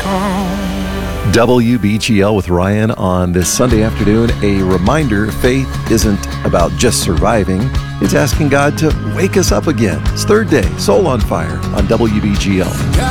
WBGL with Ryan on this Sunday afternoon. A reminder, faith isn't about just surviving. It's asking God to wake us up again. It's third day, Soul on Fire on WBGL.